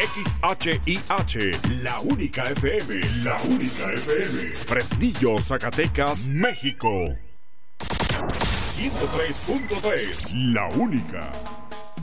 XHIH, la única FM, la única FM. Fresnillo, Zacatecas, México. 103.3, la única.